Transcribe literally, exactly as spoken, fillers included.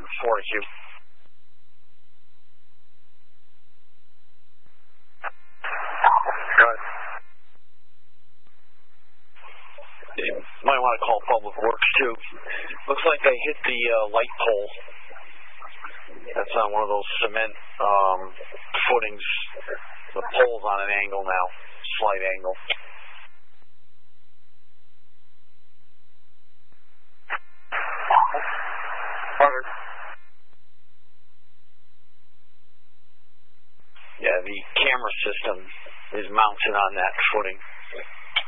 forty-two. Good. You might want to call Public Works, too. Looks like they hit the uh, light pole. That's on one of those cement um, footings. The pole's on an angle now, slight angle. Roger. Yeah, the camera system is mounted on that footing.